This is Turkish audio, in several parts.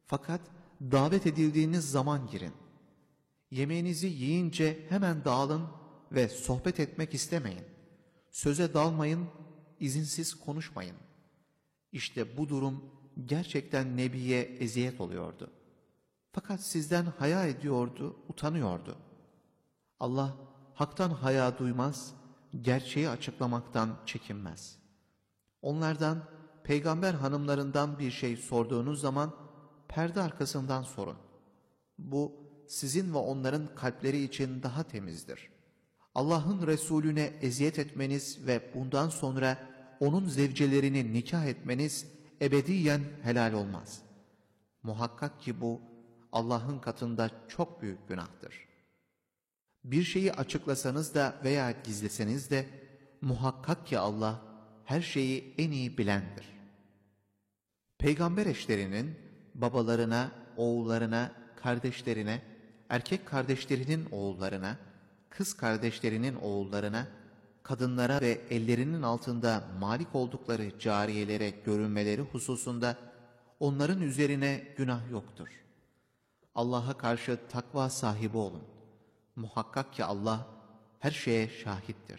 Fakat davet edildiğiniz zaman girin. Yemeğinizi yiyince hemen dağılın ve sohbet etmek istemeyin. Söze dalmayın, izinsiz konuşmayın. İşte bu durum gerçekten Nebi'ye eziyet oluyordu. Fakat sizden haya ediyordu, utanıyordu. Allah haktan haya duymaz, gerçeği açıklamaktan çekinmez. Onlardan, peygamber hanımlarından bir şey sorduğunuz zaman perde arkasından sorun. Bu sizin ve onların kalpleri için daha temizdir. Allah'ın Resulüne eziyet etmeniz ve bundan sonra onun zevcelerini nikah etmeniz ebediyen helal olmaz. Muhakkak ki bu Allah'ın katında çok büyük günahtır. Bir şeyi açıklasanız da veya gizleseniz de muhakkak ki Allah her şeyi en iyi bilendir. Peygamber eşlerinin babalarına, oğullarına, kardeşlerine, erkek kardeşlerinin oğullarına, kız kardeşlerinin oğullarına, kadınlara ve ellerinin altında malik oldukları cariyelere görünmeleri hususunda onların üzerine günah yoktur. Allah'a karşı takva sahibi olun. Muhakkak ki Allah her şeye şahittir.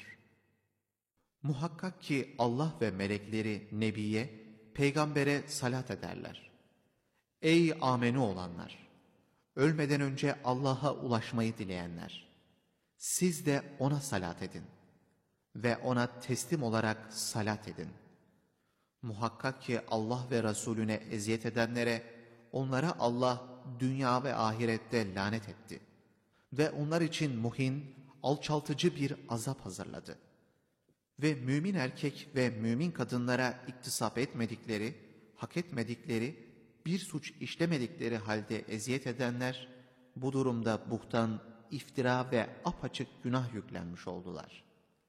Muhakkak ki Allah ve melekleri Nebiye, peygambere salat ederler. Ey amenu olanlar! Ölmeden önce Allah'a ulaşmayı dileyenler! Siz de ona salat edin ve ona teslim olarak salat edin. Muhakkak ki Allah ve Resulüne eziyet edenlere, onlara Allah dünya ve ahirette lanet etti ve onlar için muhin, alçaltıcı bir azap hazırladı. Ve mümin erkek ve mümin kadınlara iktisap etmedikleri, hak etmedikleri, bir suç işlemedikleri halde eziyet edenler, bu durumda buhtan, iftira ve apaçık günah yüklenmiş oldular.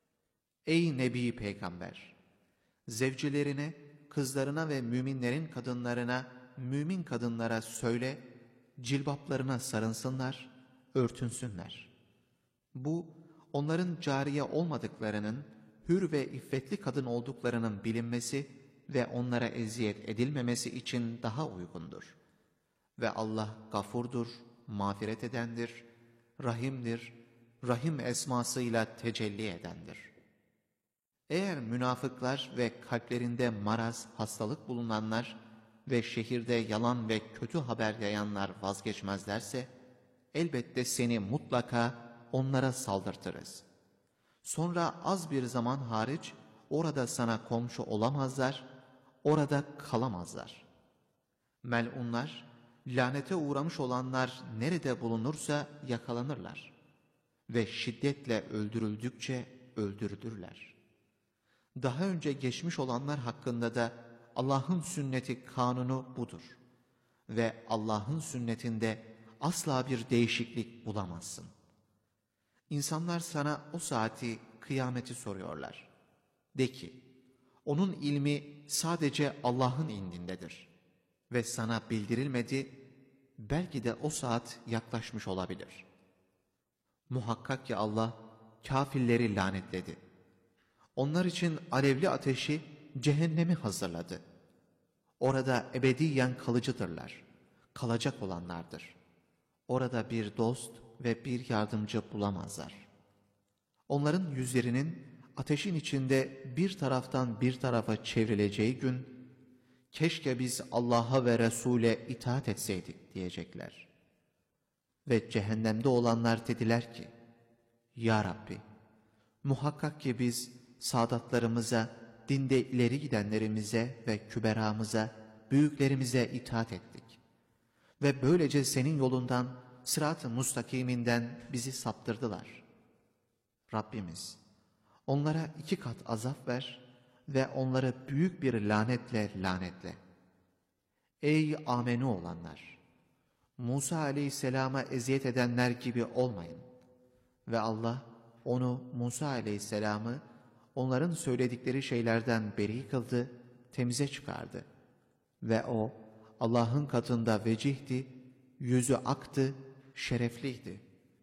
Ey Nebi Peygamber! Zevcilerine, kızlarına ve müminlerin kadınlarına, mümin kadınlara söyle, cilbaplarına sarınsınlar, örtünsünler. Bu, onların cariye olmadıklarının, hür ve iffetli kadın olduklarının bilinmesi ve onlara eziyet edilmemesi için daha uygundur. Ve Allah gafurdur, mağfiret edendir, rahimdir, rahim esmasıyla tecelli edendir. Eğer münafıklar ve kalplerinde maraz, hastalık bulunanlar ve şehirde yalan ve kötü haber yayanlar vazgeçmezlerse, elbette seni mutlaka onlara saldırtırız. Sonra az bir zaman hariç orada sana komşu olamazlar, orada kalamazlar. Melunlar, lanete uğramış olanlar nerede bulunursa yakalanırlar ve şiddetle öldürüldükçe öldürülürler. Daha önce geçmiş olanlar hakkında da Allah'ın sünneti kanunu budur ve Allah'ın sünnetinde asla bir değişiklik bulamazsın. İnsanlar sana o saati, kıyameti soruyorlar. De ki, onun ilmi sadece Allah'ın indindedir ve sana bildirilmedi, belki de o saat yaklaşmış olabilir. Muhakkak ki Allah kafirleri lanetledi. Onlar için alevli ateşi, cehennemi hazırladı. Orada ebediyen kalıcıdırlar, kalacak olanlardır. Orada bir dost ve bir yardımcı bulamazlar. Onların yüzlerinin ateşin içinde bir taraftan bir tarafa çevrileceği gün, keşke biz Allah'a ve Resul'e itaat etseydik diyecekler. Ve cehennemde olanlar dediler ki, Ya Rabbi, muhakkak ki biz saadatlarımıza, dinde ileri gidenlerimize ve küberamıza, büyüklerimize itaat ettik. Ve böylece senin yolundan, sırat-ı mustakiminden bizi saptırdılar. Rabbimiz, onlara 2 kat azap ver ve onları büyük bir lanetle lanetle. Ey amenu olanlar! Musa aleyhisselama eziyet edenler gibi olmayın. Ve Allah onu, Musa aleyhisselamı, onların söyledikleri şeylerden beri kıldı, temize çıkardı. Ve o, Allah'ın katında vecihti, yüzü aktı, şerefliydi.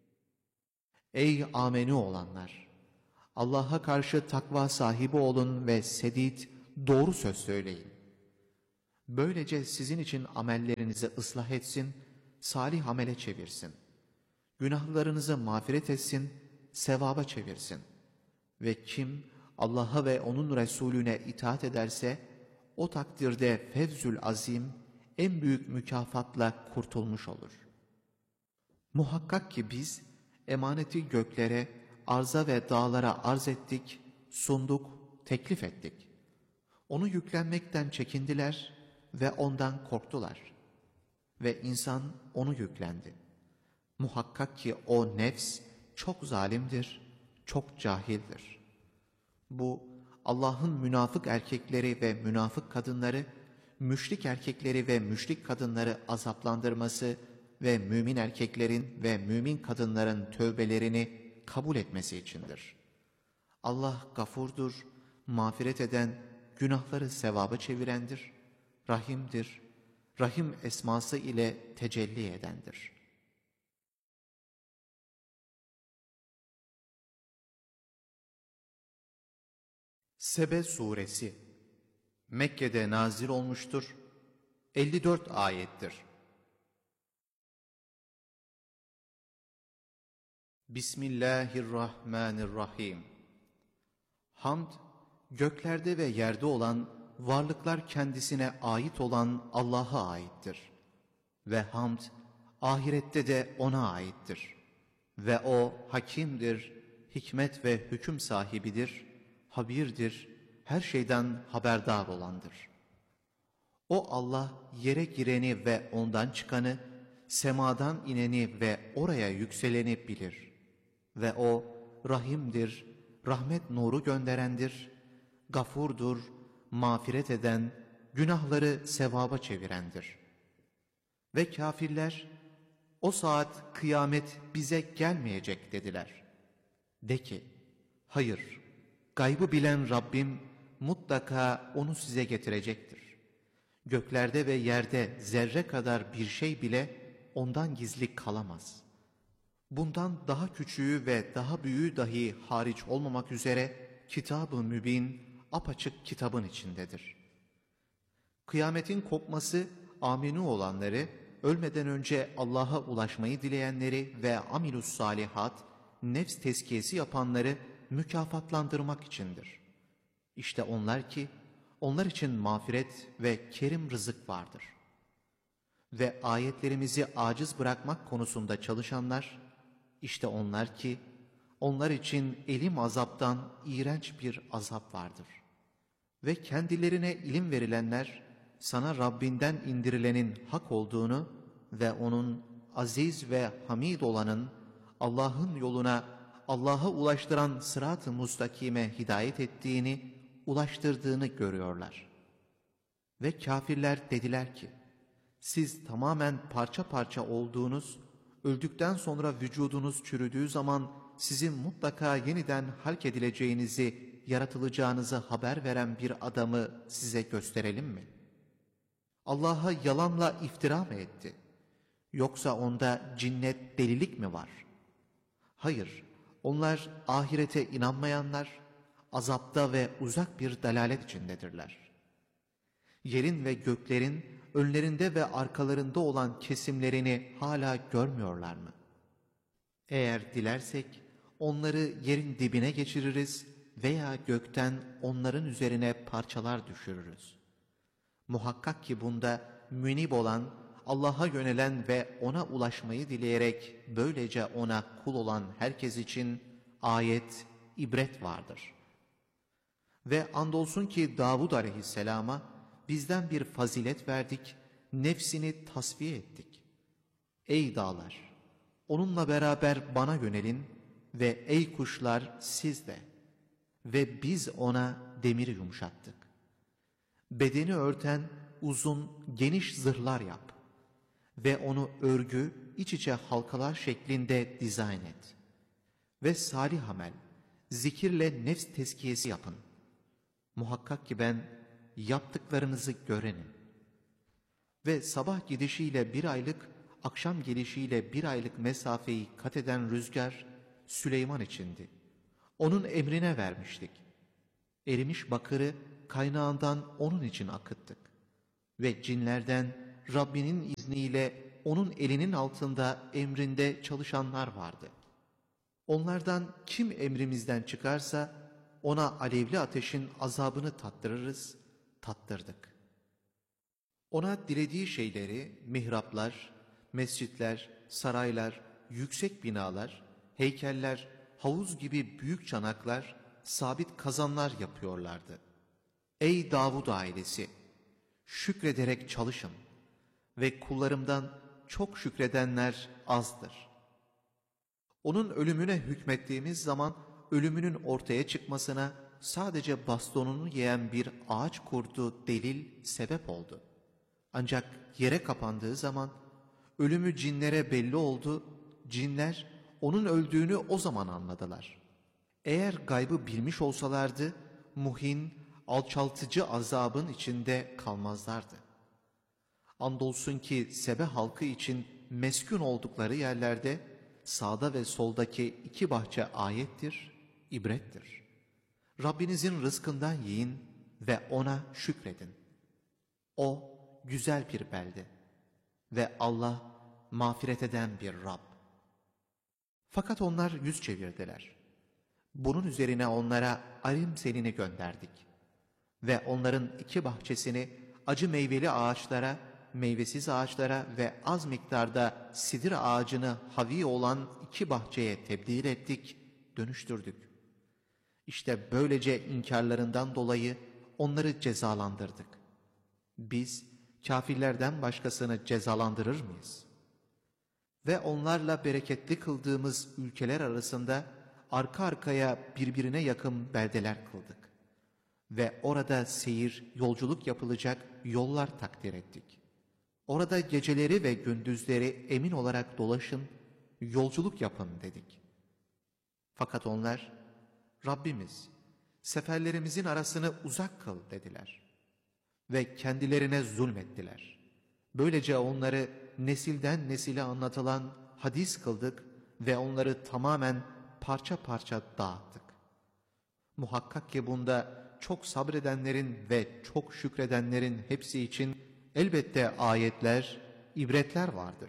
Ey amenu olanlar! Allah'a karşı takva sahibi olun ve sedid, doğru söz söyleyin. Böylece sizin için amellerinizi ıslah etsin, salih amele çevirsin. Günahlarınızı mağfiret etsin, sevaba çevirsin. Ve kim Allah'a ve onun Resulüne itaat ederse, o takdirde fevzül azim, en büyük mükafatla kurtulmuş olur. Muhakkak ki biz emaneti göklere, arza ve dağlara arz ettik, sunduk, teklif ettik. Onu yüklenmekten çekindiler ve ondan korktular. Ve insan onu yüklendi. Muhakkak ki o nefs çok zalimdir, çok cahildir. Bu Allah'ın münafık erkekleri ve münafık kadınları, müşrik erkekleri ve müşrik kadınları azaplandırması ve mümin erkeklerin ve mümin kadınların tövbelerini kabul etmesi içindir. Allah gafurdur, mağfiret eden, günahları sevaba çevirendir, rahimdir, rahim esması ile tecelli edendir. Sebe Suresi Mekke'de nazil olmuştur, 54 ayettir. Bismillahirrahmanirrahim. Hamd, göklerde ve yerde olan, varlıklar kendisine ait olan Allah'a aittir. Ve hamd, ahirette de O'na aittir. Ve O hakimdir, hikmet ve hüküm sahibidir, habirdir, her şeyden haberdar olandır. O Allah yere gireni ve ondan çıkanı, semadan ineni ve oraya yükseleni bilir. Ve O rahimdir, rahmet nuru gönderendir, gafurdur, mağfiret eden, günahları sevaba çevirendir. Ve kâfirler, o saat kıyamet bize gelmeyecek dediler. De ki, hayır, gaybı bilen Rabbim mutlaka onu size getirecektir. Göklerde ve yerde zerre kadar bir şey bile ondan gizli kalamaz. Bundan daha küçüğü ve daha büyüğü dahi hariç olmamak üzere Kitab-ı Mübin apaçık kitabın içindedir. Kıyametin kopması aminu olanları, ölmeden önce Allah'a ulaşmayı dileyenleri ve amilus salihat, nefs tezkiyesi yapanları mükafatlandırmak içindir. İşte onlar ki, onlar için mağfiret ve kerim rızık vardır. Ve ayetlerimizi aciz bırakmak konusunda çalışanlar, işte onlar ki, onlar için elim azaptan iğrenç bir azap vardır. Ve kendilerine ilim verilenler, sana Rabbinden indirilenin hak olduğunu ve onun aziz ve hamid olanın, Allah'ın yoluna, Allah'a ulaştıran sırat-ı mustakime hidayet ettiğini, ulaştırdığını görüyorlar. Ve kâfirler dediler ki, siz tamamen parça parça olduğunuz, öldükten sonra vücudunuz çürüdüğü zaman sizin mutlaka yeniden halk edileceğinizi, yaratılacağınızı haber veren bir adamı size gösterelim mi? Allah'a yalanla iftira mı etti? Yoksa onda cinnet, delilik mi var? Hayır, onlar ahirete inanmayanlar, azapta ve uzak bir dalalet içindedirler. Yerin ve göklerin önlerinde ve arkalarında olan kesimlerini hala görmüyorlar mı? Eğer dilersek onları yerin dibine geçiririz veya gökten onların üzerine parçalar düşürürüz. Muhakkak ki bunda münib olan, Allah'a yönelen ve O'na ulaşmayı dileyerek böylece O'na kul olan herkes için ayet, ibret vardır. Ve andolsun ki Davud aleyhisselama bizden bir fazilet verdik, nefsini tasfiye ettik. Ey dağlar! Onunla beraber bana yönelin ve ey kuşlar siz de. Ve biz ona demiri yumuşattık. Bedeni örten uzun, geniş zırhlar yap. Ve onu örgü, iç içe halkalar şeklinde dizayn et. Ve salih amel, zikirle nefs tezkiyesi yapın. Muhakkak ki ben yaptıklarınızı görenim. Ve sabah gidişiyle 1 aylık, akşam gelişiyle 1 aylık mesafeyi kat eden rüzgar Süleyman içindi. Onun emrine vermiştik. Erimiş bakırı kaynağından onun için akıttık. Ve cinlerden Rabbinin izniyle onun elinin altında emrinde çalışanlar vardı. Onlardan kim emrimizden çıkarsa ona alevli ateşin azabını tattırırız, tattırdık. Ona dilediği şeyleri mihraplar, mescitler, saraylar, yüksek binalar, heykeller, havuz gibi büyük çanaklar, sabit kazanlar yapıyorlardı. Ey Davud ailesi! Şükrederek çalışın ve kullarımdan çok şükredenler azdır. Onun ölümüne hükmettiğimiz zaman ölümünün ortaya çıkmasına sadece bastonunu yiyen bir ağaç kurdu delil sebep oldu. Ancak yere kapandığı zaman ölümü cinlere belli oldu, cinler onun öldüğünü o zaman anladılar. Eğer gaybı bilmiş olsalardı muhin, alçaltıcı azabın içinde kalmazlardı. Andolsun ki Sebe halkı için meskun oldukları yerlerde sağda ve soldaki 2 bahçe ayettir, ibrettir. Rabbinizin rızkından yiyin ve ona şükredin. O güzel bir belde ve Allah mağfiret eden bir Rab. Fakat onlar yüz çevirdiler. Bunun üzerine onlara arim selini gönderdik. Ve onların 2 bahçesini acı meyveli ağaçlara, meyvesiz ağaçlara ve az miktarda sidir ağacını havi olan 2 bahçeye tebdil ettik, dönüştürdük. İşte böylece inkarlarından dolayı onları cezalandırdık. Biz kâfirlerden başkasını cezalandırır mıyız? Ve onlarla bereketli kıldığımız ülkeler arasında arka arkaya birbirine yakın beldeler kıldık. Ve orada seyir, yolculuk yapılacak yollar takdir ettik. Orada geceleri ve gündüzleri emin olarak dolaşın, yolculuk yapın dedik. Fakat onlar, Rabbimiz, seferlerimizin arasını uzak kıl dediler. Ve kendilerine zulmettiler. Böylece onları nesilden nesile anlatılan hadis kıldık ve onları tamamen parça parça dağıttık. Muhakkak ki bunda çok sabredenlerin ve çok şükredenlerin hepsi için elbette ayetler, ibretler vardır.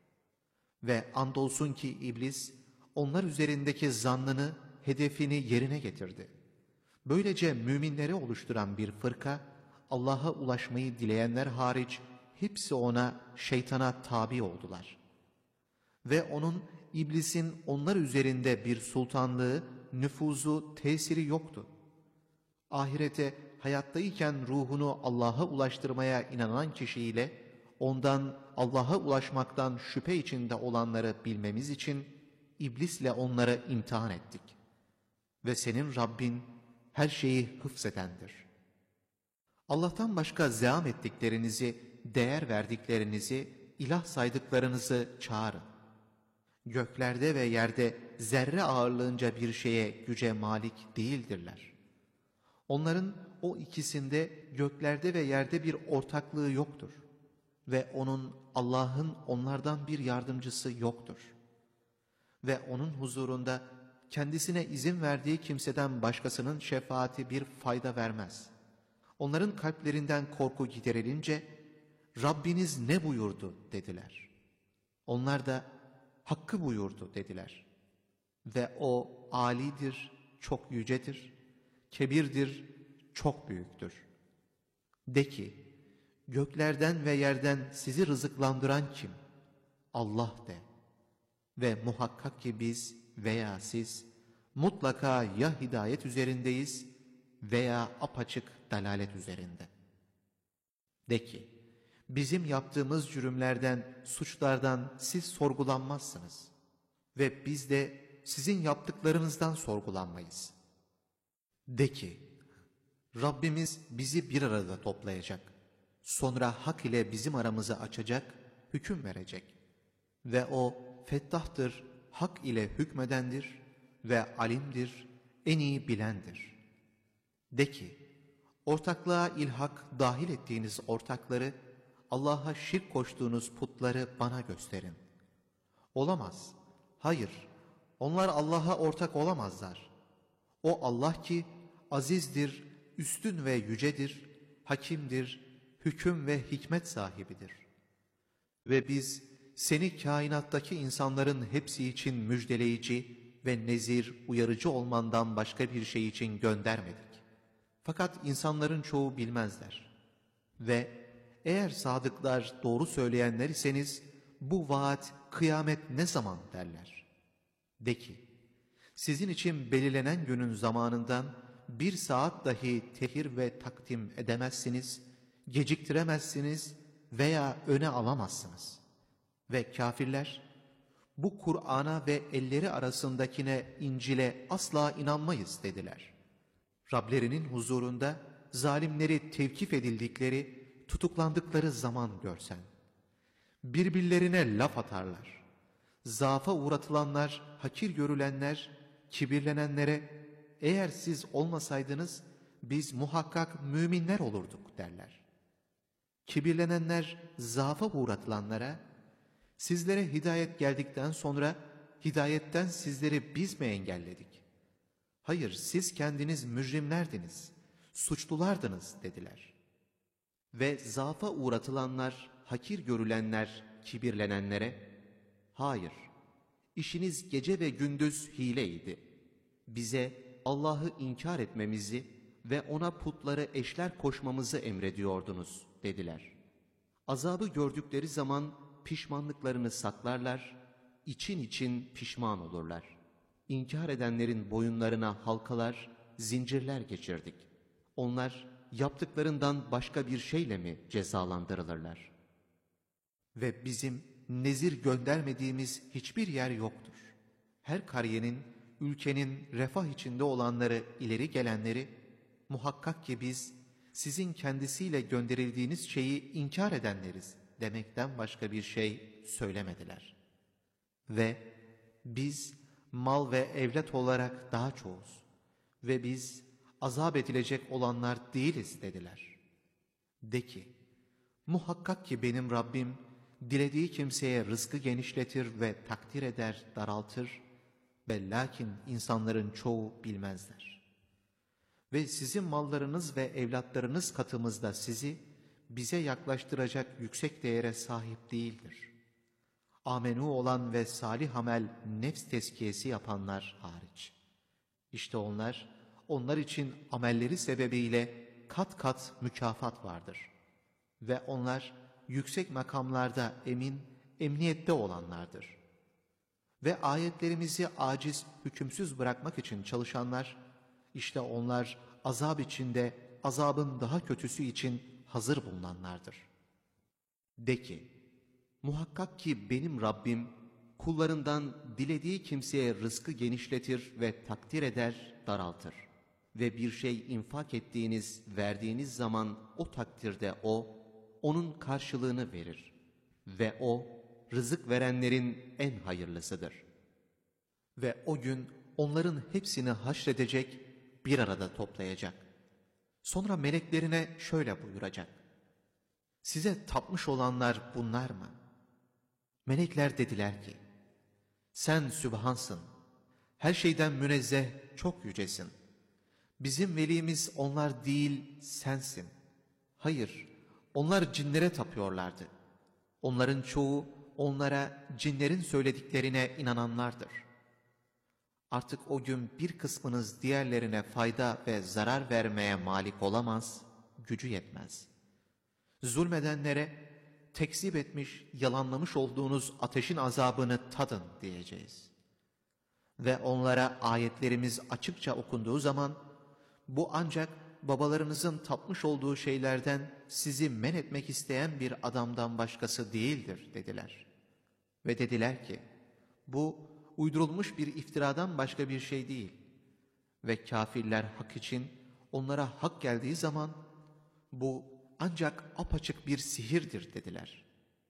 Ve andolsun ki iblis onlar üzerindeki zannını, hedefini yerine getirdi. Böylece müminleri oluşturan bir fırka, Allah'a ulaşmayı dileyenler hariç hepsi ona, şeytana tabi oldular. Ve onun, iblisin onlar üzerinde bir sultanlığı, nüfuzu, tesiri yoktu. Ahirete hayattayken ruhunu Allah'a ulaştırmaya inanan kişiyle ondan Allah'a ulaşmaktan şüphe içinde olanları bilmemiz için iblisle onları imtihan ettik. Ve senin Rabbin her şeyi hıfzedendir. Allah'tan başka zeam ettiklerinizi, değer verdiklerinizi, ilah saydıklarınızı çağırın. Göklerde ve yerde zerre ağırlığınca bir şeye güce malik değildirler. Onların o ikisinde göklerde ve yerde bir ortaklığı yoktur. Ve onun, Allah'ın onlardan bir yardımcısı yoktur. Ve onun huzurunda kendisine izin verdiği kimseden başkasının şefaati bir fayda vermez. Onların kalplerinden korku giderilince, Rabbiniz ne buyurdu dediler. Onlar da hakkı buyurdu dediler. Ve o âlidir, çok yücedir, kebirdir, çok büyüktür. De ki, göklerden ve yerden sizi rızıklandıran kim? Allah de. Ve muhakkak ki biz veya siz mutlaka ya hidayet üzerindeyiz veya apaçık dalalet üzerinde. De ki, bizim yaptığımız cürümlerden, suçlardan siz sorgulanmazsınız. Ve biz de sizin yaptıklarınızdan sorgulanmayız. De ki, Rabbimiz bizi bir arada toplayacak. Sonra hak ile bizim aramızı açacak, hüküm verecek. Ve o fettahtır, hak ile hükmedendir ve alimdir, en iyi bilendir. De ki, ortaklığa ilhak dahil ettiğiniz ortakları, Allah'a şirk koştuğunuz putları bana gösterin. Olamaz. Hayır, onlar Allah'a ortak olamazlar. O Allah ki azizdir, üstün ve yücedir, hakimdir, hüküm ve hikmet sahibidir. Ve biz seni kainattaki insanların hepsi için müjdeleyici ve nezir, uyarıcı olmandan başka bir şey için göndermedik. Fakat insanların çoğu bilmezler. Ve eğer sadıklar, doğru söyleyenler iseniz, bu vaat, kıyamet ne zaman derler. De ki, sizin için belirlenen günün zamanından bir saat dahi tehir ve takdim edemezsiniz, geciktiremezsiniz veya öne alamazsınız. Ve kâfirler, bu Kur'an'a ve elleri arasındakine, İncil'e asla inanmayız dediler. Rablerinin huzurunda zalimleri tevkif edildikleri, tutuklandıkları zaman görsen. Birbirlerine laf atarlar. Zaafa uğratılanlar, hakir görülenler, kibirlenenlere, eğer siz olmasaydınız biz muhakkak müminler olurduk derler. Kibirlenenler zaafa uğratılanlara, sizlere hidayet geldikten sonra hidayetten sizleri biz mi engelledik? Hayır, siz kendiniz mücrimlerdiniz, suçlulardınız dediler. Ve zaafa uğratılanlar, hakir görülenler, kibirlenenlere, hayır, işiniz gece ve gündüz hileydi. Bize Allah'ı inkar etmemizi ve ona putları eşler koşmamızı emrediyordunuz dediler. Azabı gördükleri zaman pişmanlıklarını saklarlar, için için pişman olurlar. İnkar edenlerin boyunlarına halkalar, zincirler geçirdik. Onlar yaptıklarından başka bir şeyle mi cezalandırılırlar? Ve bizim nezir göndermediğimiz hiçbir yer yoktur. Her kariyenin, ülkenin refah içinde olanları, ileri gelenleri, muhakkak ki biz sizin kendisiyle gönderildiğiniz şeyi inkar edenleriz demekten başka bir şey söylemediler. Ve biz mal ve evlat olarak daha çoğuz ve biz azap edilecek olanlar değiliz dediler. De ki, muhakkak ki benim Rabbim dilediği kimseye rızkı genişletir ve takdir eder, daraltır ve lakin insanların çoğu bilmezler. Ve sizin mallarınız ve evlatlarınız katımızda sizi bize yaklaştıracak yüksek değere sahip değildir. Amenu olan ve salih amel, nefs tezkiyesi yapanlar hariç. İşte onlar için amelleri sebebiyle kat kat mükafat vardır. Ve onlar yüksek makamlarda emniyette olanlardır. Ve ayetlerimizi aciz, hükümsüz bırakmak için çalışanlar, işte onlar azap içinde, azabın daha kötüsü için hazır bulunanlardır. De ki, muhakkak ki benim Rabbim, kullarından dilediği kimseye rızkı genişletir ve takdir eder, daraltır. Ve bir şey infak ettiğiniz, verdiğiniz zaman o takdirde o, onun karşılığını verir. Ve o, rızık verenlerin en hayırlısıdır. Ve o gün onların hepsini haşredecek, bir arada toplayacak. Sonra meleklerine şöyle buyuracak: size tapmış olanlar bunlar mı? Melekler dediler ki, sen Sübhansın, her şeyden münezzeh, çok yücesin. Bizim velimiz onlar değil, sensin. Hayır, onlar cinlere tapıyorlardı. Onların çoğu onlara, cinlerin söylediklerine inananlardır. Artık o gün bir kısmınız diğerlerine fayda ve zarar vermeye malik olamaz, gücü yetmez. Zulmedenlere, tekzip etmiş, yalanlamış olduğunuz ateşin azabını tadın diyeceğiz. Ve onlara ayetlerimiz açıkça okunduğu zaman, bu ancak babalarınızın tapmış olduğu şeylerden sizi men etmek isteyen bir adamdan başkası değildir dediler. Ve dediler ki, bu uydurulmuş bir iftiradan başka bir şey değil. Ve kâfirler hak için onlara hak geldiği zaman, bu ancak apaçık bir sihirdir dediler.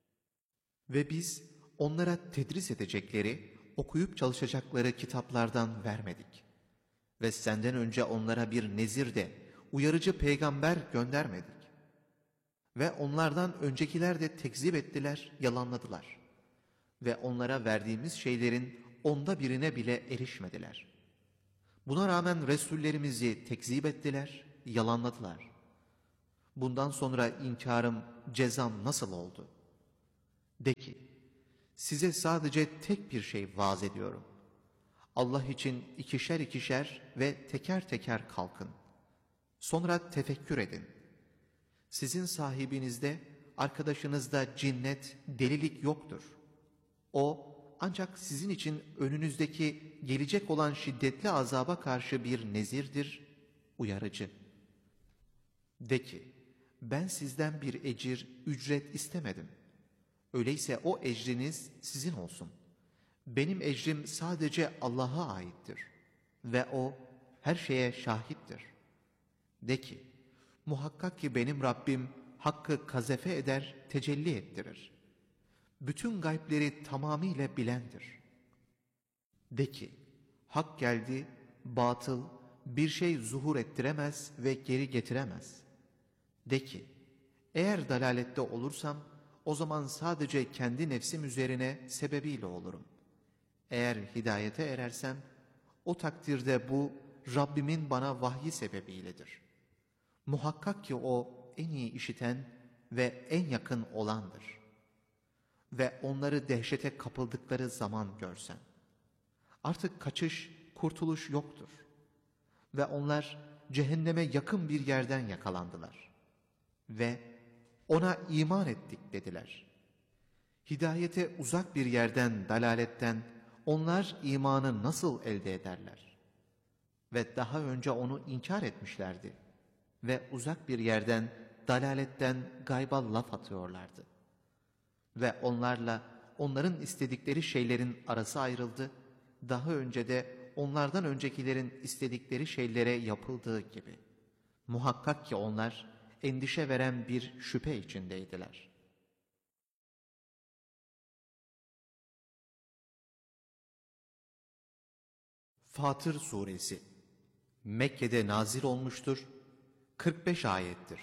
Ve biz onlara tedris edecekleri, okuyup çalışacakları kitaplardan vermedik. Ve senden önce onlara bir nezir de, uyarıcı peygamber göndermedik. Ve onlardan öncekiler de tekzip ettiler, yalanladılar. Ve onlara verdiğimiz şeylerin 1/10'ine bile erişmediler. Buna rağmen Resullerimizi tekzip ettiler, yalanladılar. Bundan sonra inkarım, cezam nasıl oldu? De ki, size sadece tek bir şey vaaz ediyorum. Allah için ikişer ikişer ve teker teker kalkın. Sonra tefekkür edin. Sizin sahibinizde, arkadaşınızda cinnet, delilik yoktur. O, ancak sizin için önünüzdeki gelecek olan şiddetli azaba karşı bir nezirdir, uyarıcı. De ki, ben sizden bir ecir, ücret istemedim. Öyleyse o ecriniz sizin olsun. Benim ecrim sadece Allah'a aittir ve O her şeye şahittir. De ki, muhakkak ki benim Rabbim hakkı kazefe eder, tecelli ettirir. Bütün gaybleri tamamıyla bilendir. De ki, hak geldi, batıl bir şey zuhur ettiremez ve geri getiremez. De ki, eğer dalalette olursam, o zaman sadece kendi nefsim üzerine sebebiyle olurum. Eğer hidayete erersem, o takdirde bu Rabbimin bana vahyi sebebiyledir. Muhakkak ki O en iyi işiten ve en yakın olandır. Ve onları dehşete kapıldıkları zaman görsen, artık kaçış, kurtuluş yoktur. Ve onlar cehenneme yakın bir yerden yakalandılar. Ve ona iman ettik dediler. Hidayete uzak bir yerden, dalaletten onlar imanı nasıl elde ederler? Ve daha önce onu inkar etmişlerdi. Ve uzak bir yerden, dalaletten gayba laf atıyorlardı. Ve onlarla onların istedikleri şeylerin arası ayrıldı. Daha önce de onlardan öncekilerin istedikleri şeylere yapıldığı gibi. Muhakkak ki onlar endişe veren bir şüphe içindeydiler. Fatır Suresi Mekke'de nazil olmuştur, 45 ayettir.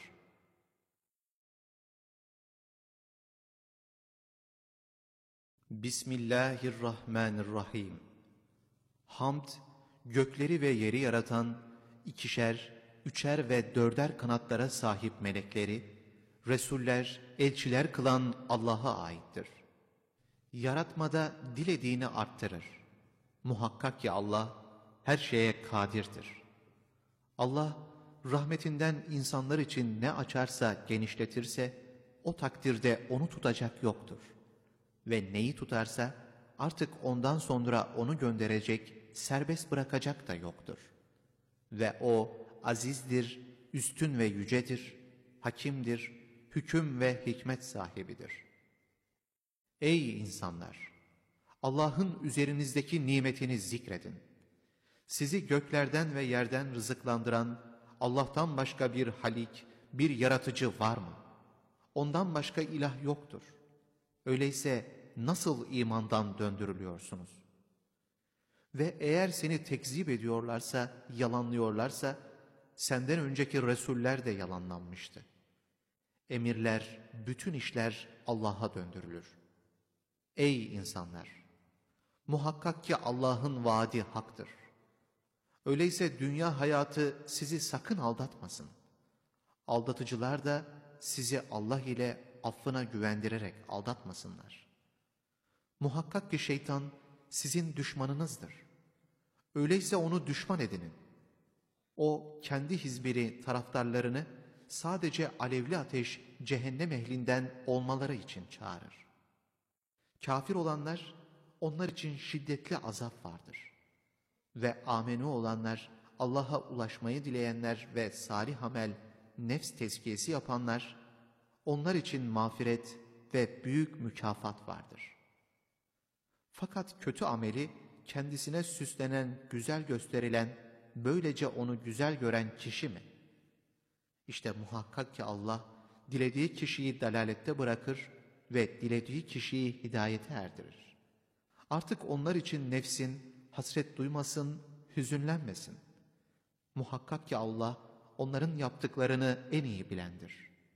Bismillahirrahmanirrahim. Hamd, gökleri ve yeri yaratan, ikişer, üçer ve dörder kanatlara sahip melekleri, Resuller, elçiler kılan Allah'a aittir. Yaratmada dilediğini arttırır. Muhakkak ki Allah her şeye kadirdir. Allah rahmetinden insanlar için ne açarsa genişletirse o takdirde onu tutacak yoktur. Ve neyi tutarsa artık ondan sonra onu gönderecek, serbest bırakacak da yoktur. Ve O azizdir, üstün ve yücedir, hakimdir, hüküm ve hikmet sahibidir. Ey insanlar! Allah'ın üzerinizdeki nimetini zikredin. Sizi göklerden ve yerden rızıklandıran Allah'tan başka bir halik, bir yaratıcı var mı? Ondan başka ilah yoktur. Öyleyse nasıl imandan döndürülüyorsunuz? Ve eğer seni tekzip ediyorlarsa, yalanlıyorlarsa, senden önceki Resuller de yalanlanmıştı. Emirler, bütün işler Allah'a döndürülür. Ey insanlar! Muhakkak ki Allah'ın vaadi haktır. Öyleyse dünya hayatı sizi sakın aldatmasın. Aldatıcılar da sizi Allah ile affına güvendirerek aldatmasınlar. Muhakkak ki şeytan sizin düşmanınızdır. Öyleyse onu düşman edinin. O kendi hizbiri, taraftarlarını sadece alevli ateş, cehennem ehlinden olmaları için çağırır. Kafir olanlar, onlar için şiddetli azap vardır. Ve amenu olanlar, Allah'a ulaşmayı dileyenler ve salih amel, nefs tezkiyesi yapanlar, onlar için mağfiret ve büyük mükafat vardır. Fakat kötü ameli, kendisine süslenen, güzel gösterilen, böylece onu güzel gören kişi mi? İşte muhakkak ki Allah, dilediği kişiyi dalalette bırakır ve dilediği kişiyi hidayete erdirir. Artık onlar için nefsin hasret duymasın, hüzünlenmesin. Muhakkak ki Allah, onların yaptıklarını en iyi bilendir.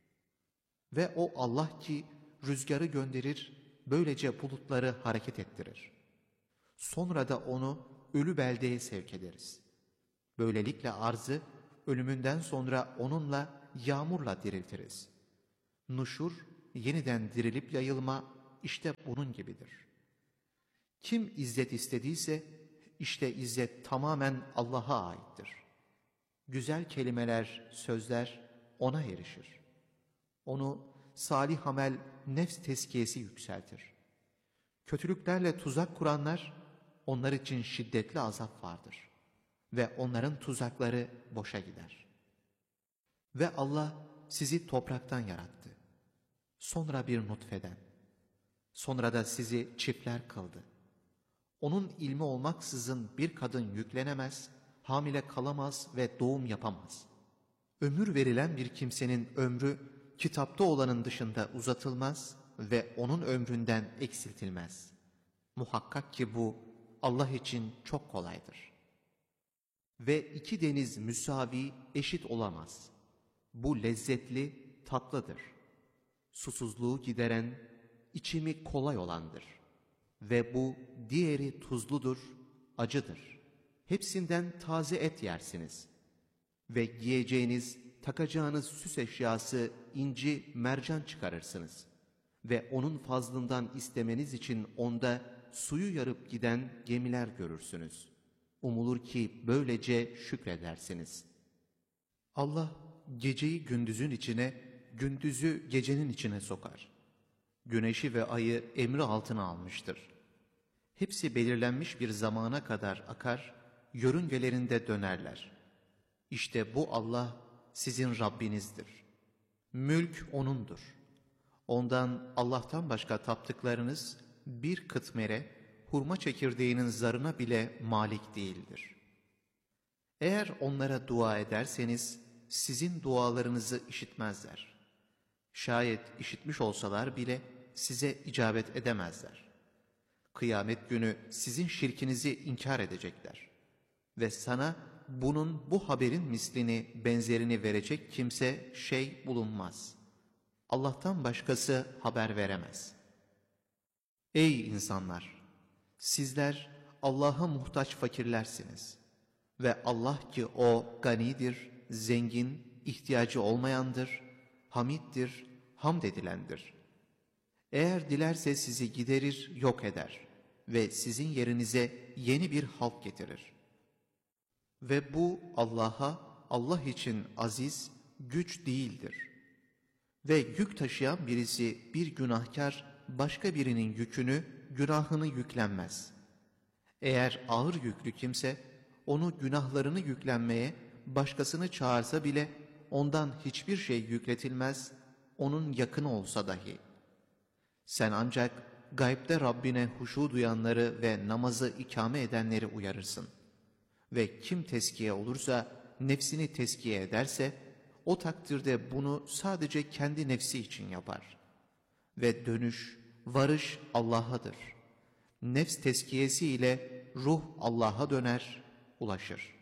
Ve o Allah ki rüzgarı gönderir, böylece bulutları hareket ettirir. Sonra da onu ölü beldeye sevk ederiz. Böylelikle arzı ölümünden sonra onunla yağmurla diriltiriz. Nuşur, yeniden dirilip yayılma, işte bunun gibidir. Kim izzet istediyse, işte izzet tamamen Allah'a aittir. Güzel kelimeler, sözler ona erişir. Onu salih amel, nefs tezkiyesi yükseltir. Kötülüklerle tuzak kuranlar, onlar için şiddetli azap vardır. Ve onların tuzakları boşa gider. Ve Allah sizi topraktan yarattı. Sonra bir nutfeden. Sonra da sizi çiftler kıldı. Onun ilmi olmaksızın bir kadın yüklenemez, hamile kalamaz ve doğum yapamaz. Ömür verilen bir kimsenin ömrü, kitapta olanın dışında uzatılmaz ve onun ömründen eksiltilmez. Muhakkak ki bu Allah için çok kolaydır. Ve iki deniz müsavi, eşit olamaz. Bu lezzetli, tatlıdır. Susuzluğu gideren, içimi kolay olandır. Ve bu diğeri tuzludur, acıdır. Hepsinden taze et yersiniz. Ve giyeceğiniz, takacağınız süs eşyası, inci, mercan çıkarırsınız. Ve onun fazlından istemeniz için onda suyu yarıp giden gemiler görürsünüz. Umulur ki böylece şükredersiniz. Allah geceyi gündüzün içine, gündüzü gecenin içine sokar. Güneşi ve ayı emri altına almıştır. Hepsi belirlenmiş bir zamana kadar akar, yörüngelerinde dönerler. İşte bu Allah sizin Rabbinizdir. Mülk O'nundur. Ondan Allah'tan başka taptıklarınız bir kıtmere, hurma çekirdeğinin zarına bile malik değildir. Eğer onlara dua ederseniz sizin dualarınızı işitmezler. Şayet işitmiş olsalar bile size icabet edemezler. Kıyamet günü sizin şirkinizi inkar edecekler. Ve sana bu haberin mislini, benzerini verecek kimse bulunmaz. Allah'tan başkası haber veremez. Ey insanlar! Sizler Allah'a muhtaç fakirlersiniz. Ve Allah ki O ganidir, zengin, ihtiyacı olmayandır, hamiddir, hamd edilendir. Eğer dilerse sizi giderir, yok eder ve sizin yerinize yeni bir halk getirir. Ve bu Allah için aziz, güç değildir. Ve yük taşıyan birisi, bir günahkar, başka birinin yükünü, günahını yüklenmez. Eğer ağır yüklü kimse, onu günahlarını yüklenmeye, başkasını çağırsa bile, ondan hiçbir şey yükletilmez, onun yakını olsa dahi. Sen ancak gaybde Rabbine huşu duyanları ve namazı ikame edenleri uyarırsın. Ve kim teskiye olursa, nefsini teskiye ederse, o takdirde bunu sadece kendi nefsi için yapar. Ve dönüş, varış Allah'adır. Nefs teskiyesi ile ruh Allah'a döner, ulaşır.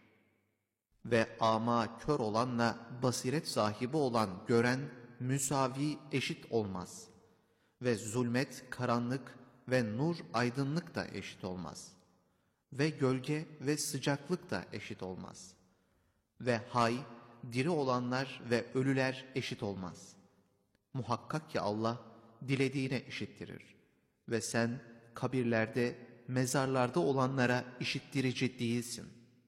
Ve ama kör olanla basiret sahibi olan gören, müsavi, eşit olmaz. Ve zulmet, karanlık ve nur, aydınlık da eşit olmaz. Ve gölge ve sıcaklık da eşit olmaz. Ve hay, diri olanlar ve ölüler eşit olmaz. Muhakkak ki Allah dilediğine işittirir. Ve sen kabirlerde, mezarlarda olanlara işittirici değilsin.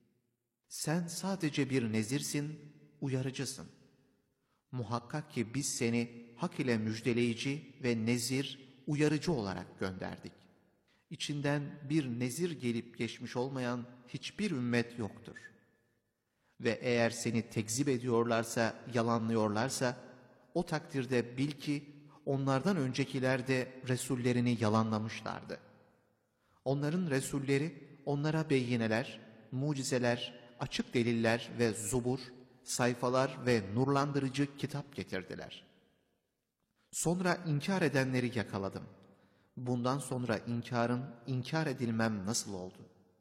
Sen sadece bir nezirsin, uyarıcısın. Muhakkak ki biz seni hak ile müjdeleyici ve nezir, uyarıcı olarak gönderdik. İçinden bir nezir gelip geçmiş olmayan hiçbir ümmet yoktur. Ve eğer seni tekzip ediyorlarsa, yalanlıyorlarsa, o takdirde bil ki onlardan öncekiler de Resullerini yalanlamışlardı. Onların Resulleri onlara beyineler, mucizeler, açık deliller ve zubur, sayfalar ve nurlandırıcı kitap getirdiler. Sonra inkar edenleri yakaladım. Bundan sonra inkar edilmem nasıl oldu?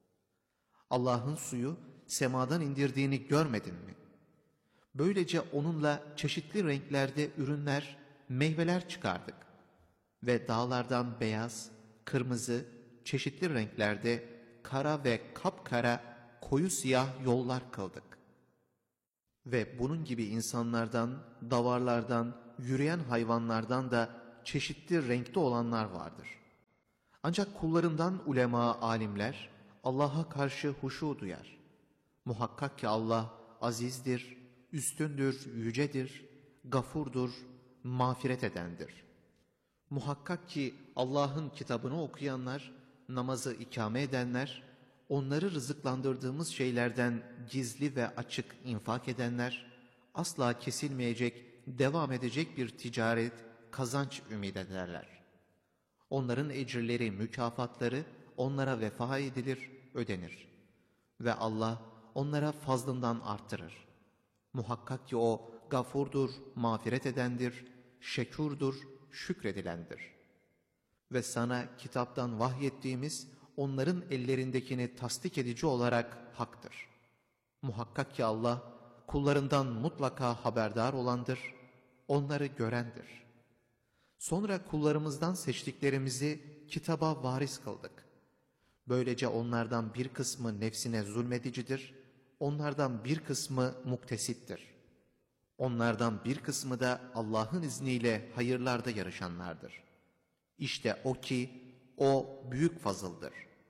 Allah'ın suyu semadan indirdiğini görmedin mi? Böylece onunla çeşitli renklerde ürünler, meyveler çıkardık. Ve dağlardan beyaz, kırmızı, çeşitli renklerde kara ve kapkara, koyu siyah yollar kıldık. Ve bunun gibi insanlardan, davarlardan, yürüyen hayvanlardan da çeşitli renkte olanlar vardır. Ancak kullarından ulema, alimler Allah'a karşı huşu duyar. Muhakkak ki Allah azizdir, üstündür, yücedir, gafurdur, mağfiret edendir. Muhakkak ki Allah'ın kitabını okuyanlar, namazı ikame edenler, onları rızıklandırdığımız şeylerden gizli ve açık infak edenler, asla kesilmeyecek, devam edecek bir ticaret, kazanç ümit ederler. Onların ecirleri, mükafatları onlara vefa edilir, ödenir. Ve Allah onlara fazlından arttırır. Muhakkak ki O gafurdur, mağfiret edendir, şekurdur, şükredilendir. Ve sana kitaptan vahyettiğimiz onların ellerindekini tasdik edici olarak haktır. Muhakkak ki Allah kullarından mutlaka haberdar olandır, onları görendir. Sonra kullarımızdan seçtiklerimizi kitaba varis kıldık. Böylece onlardan bir kısmı nefsine zulmedicidir, onlardan bir kısmı muktesiptir. Onlardan bir kısmı da Allah'ın izniyle hayırlarda yarışanlardır. İşte o ki, o büyük fazıldır.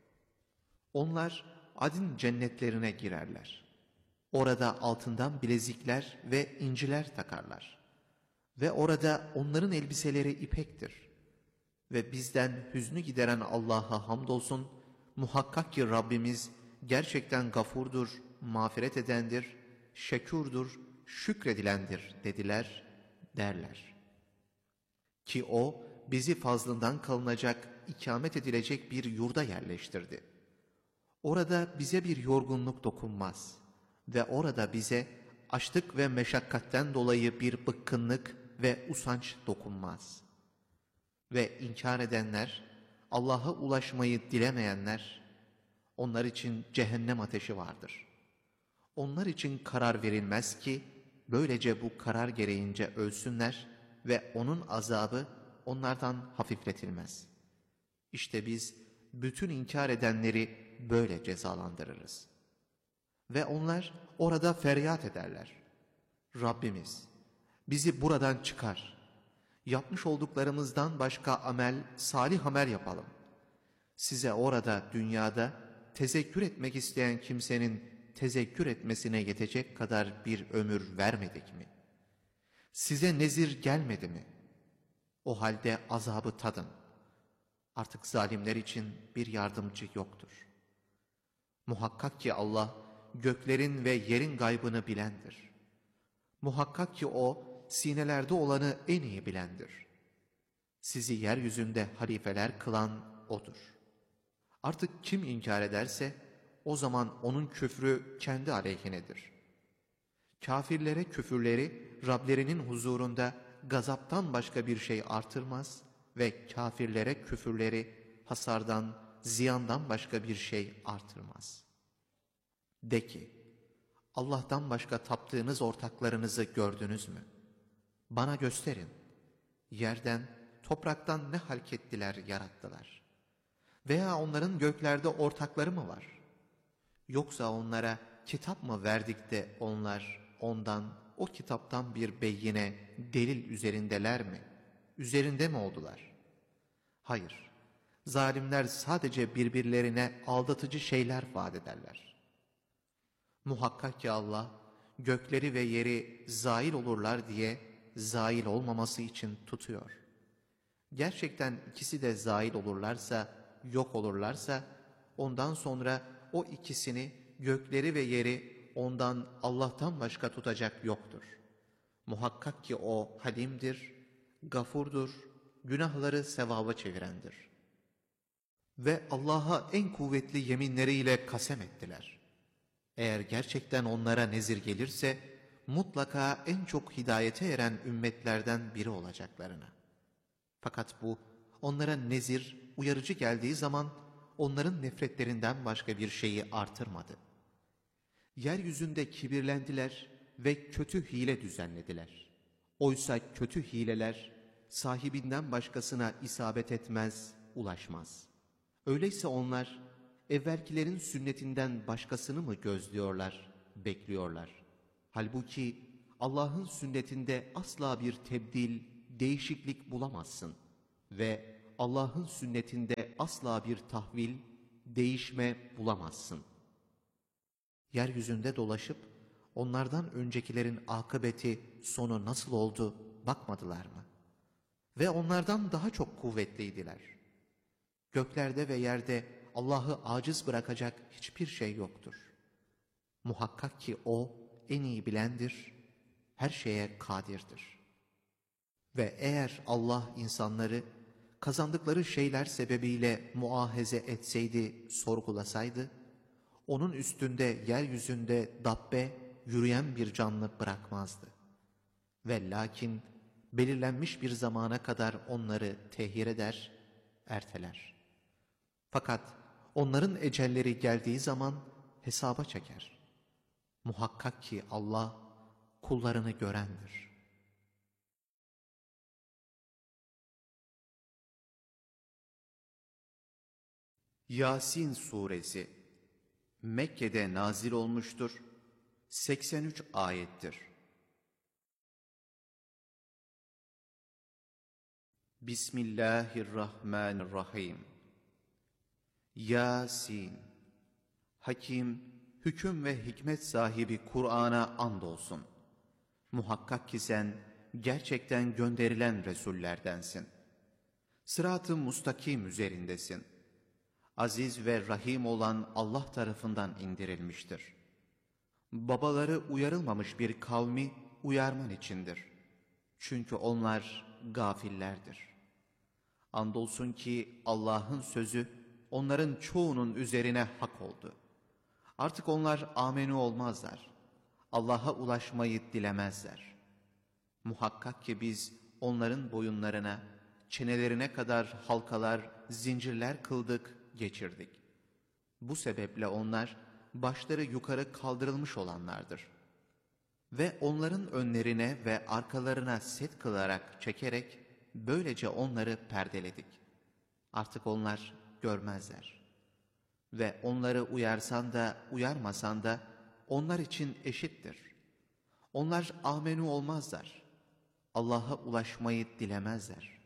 Onlar adin cennetlerine girerler. Orada altından bilezikler ve inciler takarlar. Ve orada onların elbiseleri ipektir. Ve bizden hüznü gideren Allah'a hamdolsun, muhakkak ki Rabbimiz gerçekten gafurdur, mağfiret edendir, şekurdur, şükredilendir dediler, derler. Ki O bizi fazlından kalınacak, ikamet edilecek bir yurda yerleştirdi. Orada bize bir yorgunluk dokunmaz ve orada bize açlık ve meşakkatten dolayı bir bıkkınlık ve usanç dokunmaz. Ve inkar edenler, Allah'a ulaşmayı dilemeyenler, onlar için cehennem ateşi vardır. Onlar için karar verilmez ki, böylece bu karar gereğince ölsünler ve onun azabı onlardan hafifletilmez. İşte biz bütün inkar edenleri böyle cezalandırırız. Ve onlar orada feryat ederler. Rabbimiz, bizi buradan çıkar. Yapmış olduklarımızdan başka amel, salih amel yapalım. Size orada, dünyada tezekkür etmek isteyen kimsenin tezekkür etmesine yetecek kadar bir ömür vermedik mi? Size nezir gelmedi mi? O halde azabı tadın. Artık zalimler için bir yardımcı yoktur. Muhakkak ki Allah göklerin ve yerin gaybını bilendir. Muhakkak ki O sinelerde olanı en iyi bilendir. Sizi yeryüzünde halifeler kılan O'dur. Artık kim inkar ederse o zaman onun küfrü kendi aleyhinedir. Kafirlere küfürleri Rablerinin huzurunda gazaptan başka bir şey artırmaz ve kafirlere küfürleri hasardan, ziyandan başka bir şey artırmaz. De ki, Allah'tan başka taptığınız ortaklarınızı gördünüz mü? Bana gösterin. Yerden, topraktan ne halkettiler, yarattılar? Veya onların göklerde ortakları mı var? Yoksa onlara kitap mı verdik de onlar ondan, o kitaptan bir beyine, delil üzerindeler mi? Üzerinde mi oldular? Hayır, zalimler sadece birbirlerine aldatıcı şeyler vaat ederler. Muhakkak ki Allah, gökleri ve yeri zail olurlar diye zail olmaması için tutuyor. Gerçekten ikisi de zail olurlarsa, yok olurlarsa, ondan sonra o ikisini, gökleri ve yeri ondan, Allah'tan başka tutacak yoktur. Muhakkak ki O halimdir, gafurdur, günahları sevaba çevirendir. Ve Allah'a en kuvvetli yeminleriyle kasem ettiler. Eğer gerçekten onlara nezir gelirse, mutlaka en çok hidayete eren ümmetlerden biri olacaklarına. Fakat bu, onlara nezir, uyarıcı geldiği zaman, onların nefretlerinden başka bir şeyi artırmadı. Yeryüzünde kibirlendiler ve kötü hile düzenlediler. Oysa kötü hileler, sahibinden başkasına isabet etmez, ulaşmaz. Öyleyse onlar, evvelkilerin sünnetinden başkasını mı gözlüyorlar, bekliyorlar? Halbuki Allah'ın sünnetinde asla bir tebdil, değişiklik bulamazsın. Ve Allah'ın sünnetinde asla bir tahvil, değişme bulamazsın. Yeryüzünde dolaşıp onlardan öncekilerin akıbeti, sonu nasıl oldu bakmadılar mı? Ve onlardan daha çok kuvvetliydiler. Göklerde ve yerde Allah'ı aciz bırakacak hiçbir şey yoktur. Muhakkak ki O en iyi bilendir, her şeye kadirdir. Ve eğer Allah insanları kazandıkları şeyler sebebiyle muahaze etseydi, sorgulasaydı, onun üstünde yeryüzünde dabbe, yürüyen bir canlı bırakmazdı. Ve lakin belirlenmiş bir zamana kadar onları tehir eder, erteler. Fakat onların ecelleri geldiği zaman hesaba çeker. Muhakkak ki Allah kullarını görendir. Yasin Suresi Mekke'de nazil olmuştur. 83 ayettir. Bismillahirrahmanirrahim. Yasin. Hakim, hüküm ve hikmet sahibi Kur'an'a andolsun. Muhakkak ki sen gerçekten gönderilen Resullerdensin. Sırat-ı mustakim üzerindesin. Aziz ve rahim olan Allah tarafından indirilmiştir. Babaları uyarılmamış bir kavmi uyarman içindir. Çünkü onlar gafillerdir. Andolsun ki Allah'ın sözü onların çoğunun üzerine hak oldu. Artık onlar amenü olmazlar. Allah'a ulaşmayı dilemezler. Muhakkak ki biz onların boyunlarına, çenelerine kadar halkalar, zincirler kıldık, geçirdik. Bu sebeple onlar başları yukarı kaldırılmış olanlardır. Ve onların önlerine ve arkalarına set kılarak çekerek böylece onları perdeledik. Artık onlar görmezler. Ve onları uyarsan da uyarmasan da onlar için eşittir. Onlar amenü olmazlar. Allah'a ulaşmayı dilemezler.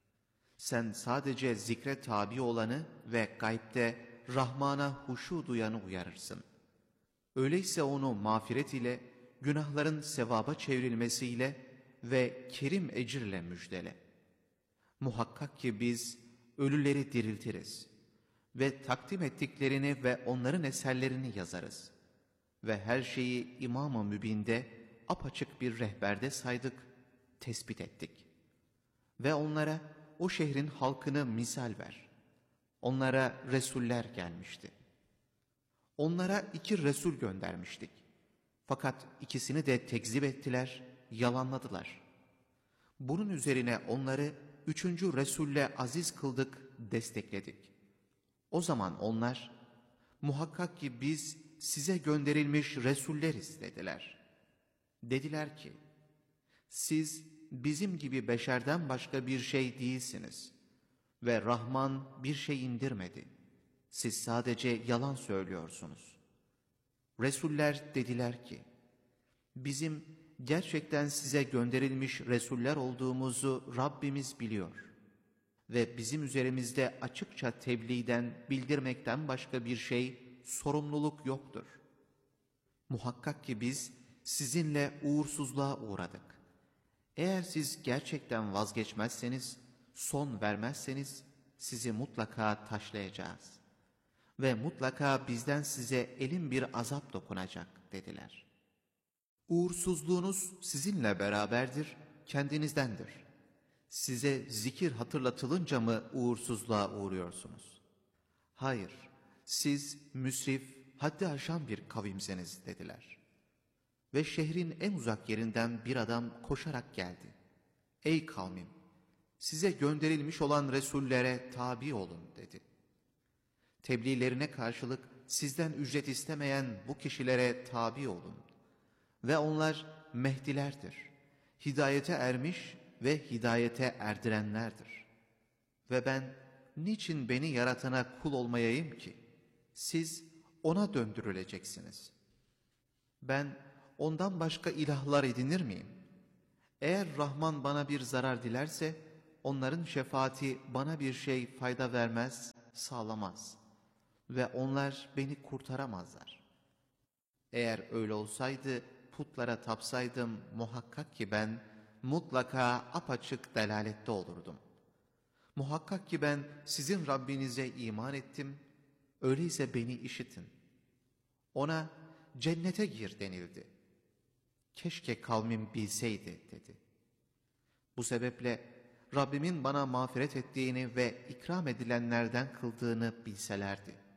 Sen sadece zikre tabi olanı ve gaybde Rahman'a huşu duyanı uyarırsın. Öyleyse onu mağfiret ile, günahların sevaba çevrilmesiyle ve kerim ecirle müjdele. Muhakkak ki biz ölüleri diriltiriz ve takdim ettiklerini ve onların eserlerini yazarız. Ve her şeyi İmam-ı Mübin'de apaçık bir rehberde saydık, tespit ettik. Ve onlara o şehrin halkını misal ver. Onlara Resuller gelmişti. Onlara 2 Resul göndermiştik. Fakat ikisini de tekzip ettiler, yalanladılar. Bunun üzerine onları 3. Resul'le aziz kıldık, destekledik. O zaman onlar, muhakkak ki biz size gönderilmiş Resulleriz dediler. Dediler ki, siz bizim gibi beşerden başka bir şey değilsiniz ve Rahman bir şey indirmedi. Siz sadece yalan söylüyorsunuz. Resuller dediler ki, bizim gerçekten size gönderilmiş Resuller olduğumuzu Rabbimiz biliyor ve bizim üzerimizde açıkça tebliğden, bildirmekten başka bir şey, sorumluluk yoktur. Muhakkak ki biz sizinle uğursuzluğa uğradık. Eğer siz gerçekten vazgeçmezseniz, son vermezseniz sizi mutlaka taşlayacağız. Ve mutlaka bizden size elin bir azap dokunacak dediler. Uğursuzluğunuz sizinle beraberdir, kendinizdendir. Size zikir hatırlatılınca mı uğursuzluğa uğruyorsunuz? Hayır, siz müsrif, haddi aşan bir kavimseniz dediler. Ve şehrin en uzak yerinden bir adam koşarak geldi. Ey kavmim! Size gönderilmiş olan Resullere tabi olun dedi. Tebliğlerine karşılık sizden ücret istemeyen bu kişilere tabi olun. Ve onlar Mehdilerdir. Hidayete ermiş ve hidayete erdirenlerdir. Ve ben niçin beni yaratana kul olmayayım ki? Siz ona döndürüleceksiniz. Ben ondan başka ilahlar edinir miyim? Eğer Rahman bana bir zarar dilerse, onların şefaati bana bir şey fayda vermez, sağlamaz. Ve onlar beni kurtaramazlar. Eğer öyle olsaydı, putlara tapsaydım, muhakkak ki ben mutlaka apaçık delalette olurdum. Muhakkak ki ben sizin Rabbinize iman ettim, öyleyse beni işitin. Ona cennete gir denildi. Keşke kavmim bilseydi dedi. Bu sebeple Rabbimin bana mağfiret ettiğini ve ikram edilenlerden kıldığını bilselerdi.